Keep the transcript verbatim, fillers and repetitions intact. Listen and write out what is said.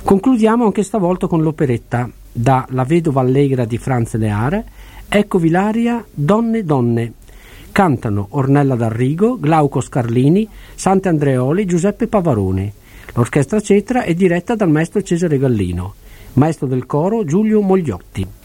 Concludiamo anche stavolta con l'operetta da La vedova allegra di Franz Lear, Eccovi l'aria Donne donne. Cantano Ornella D'Arrigo, Glauco Scarlini, Sant'Andreoli, Giuseppe Pavaroni. L'orchestra Cetra è diretta dal maestro Cesare Gallino, maestro del coro Giulio Mogliotti.